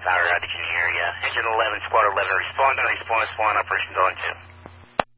power outage in the area. Engine 11, Squad 11, respond, operation going to.